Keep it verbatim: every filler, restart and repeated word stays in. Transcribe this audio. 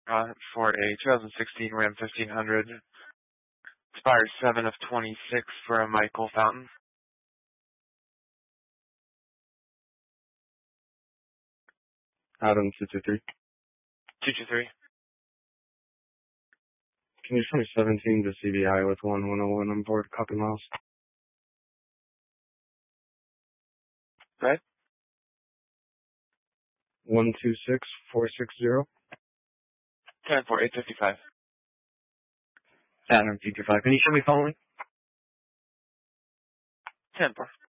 uh, for a two thousand sixteen Ram fifteen hundred. Expired seven of twenty-six for a Michael Fountain. Adam two two three. two two three. Can you show me seventeen to C B I with one one oh one on board, copy miles? Right? one two six four six zero. ten four eight fifty-five. Adam two two five. Can you show me following? ten four.